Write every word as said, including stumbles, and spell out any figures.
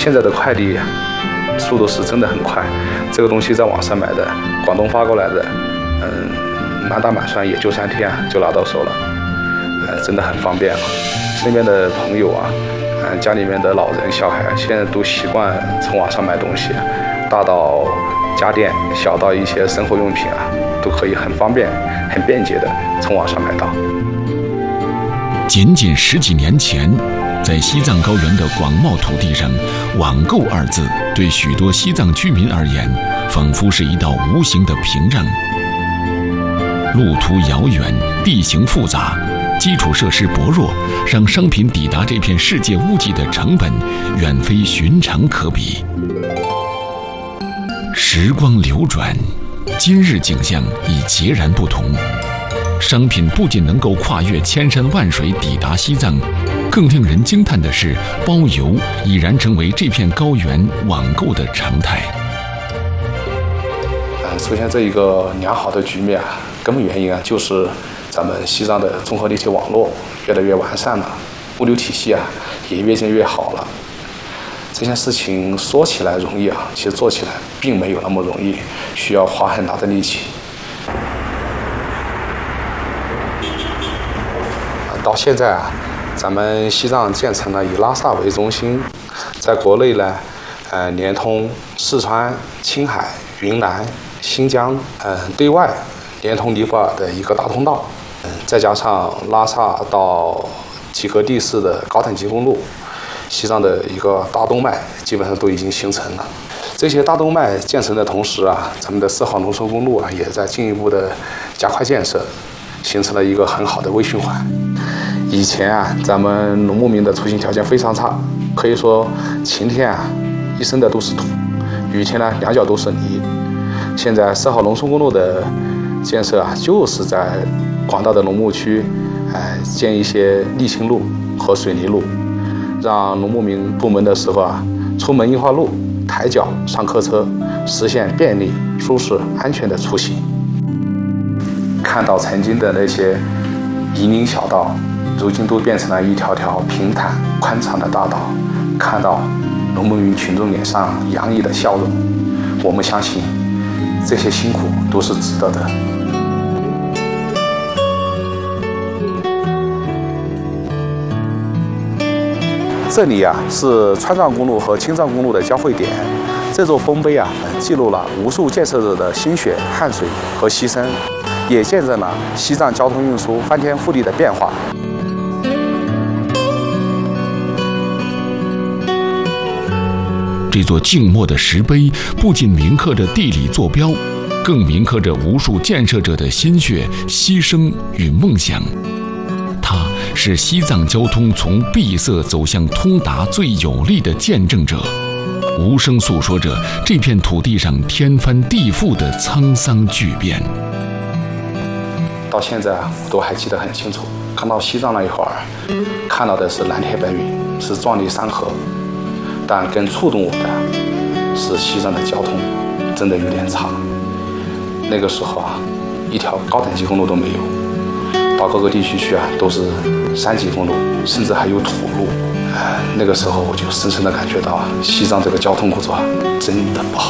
现在的快递速度是真的很快，这个东西在网上买的，广东发过来的，嗯，满打满算也就三天啊就拿到手了，呃，真的很方便了。身边的朋友啊，嗯，家里面的老人小孩现在都习惯从网上买东西，大到家电，小到一些生活用品啊，都可以很方便、很便捷的从网上买到。 仅仅十几年前，在西藏高原的广袤土地上，网购二字对许多西藏居民而言，仿佛是一道无形的屏障。路途遥远，地形复杂，基础设施薄弱，让商品抵达这片世界屋脊的成本远非寻常可比。时光流转，今日景象已截然不同。商品不仅能够跨越千山万水抵达西藏，更令人惊叹的是，包邮已然成为这片高原网购的常态。 嗯，出现这一个良好的局面啊，根本原因啊，就是咱们西藏的综合立体网络越来越完善了，物流体系啊也越建越好了。这件事情说起来容易啊，其实做起来并没有那么容易，需要花很大的力气。到现在啊，咱们西藏建成了以拉萨为中心，在国内呢，呃，连通四川、青海、云南、新疆，嗯、呃，对外连通尼泊尔的一个大通道，嗯，再加上拉萨到吉格地市的高等级公路，西藏的一个大动脉基本上都已经形成了。这些大动脉建成的同时啊，咱们的四号农村公路啊，也在进一步的加快建设，形成了一个很好的微循环。以前啊，咱们农牧民的出行条件非常差，可以说晴天啊一身的都是土，雨天呢两脚都是泥。现在四号农村公路的建设啊，就是在广大的农牧区，哎、呃，建一些沥青路和水泥路，让农牧民出门的时候啊，出门硬化路、抬脚上客车，实现便利、舒适、安全的出行。看到曾经的那些泥泞小道，如今都变成了一条条平坦宽敞的大道，看到农牧民群众脸上洋溢的笑容，我们相信这些辛苦都是值得的。这里啊是川藏公路和青藏公路的交汇点，这座丰碑啊记录了无数建设者的心血、汗水和牺牲，也见证了西藏交通运输翻天覆地的变化。 这座静默的石碑不仅铭刻着地理坐标，更铭刻着无数建设者的心血、牺牲与梦想。它是西藏交通从闭塞走向通达最有力的见证者，无声诉说着这片土地上天翻地覆的沧桑巨变。 到现在我都还记得很清楚，刚到西藏那一会儿，看到的是蓝天白云，是壮丽山河。但更触动我的是西藏的交通真的有点差。那个时候啊，一条高等级公路都没有，到各个地区去啊都是山级公路，甚至还有土路。呃，那个时候我就深深的感觉到啊，西藏这个交通工作真的不好。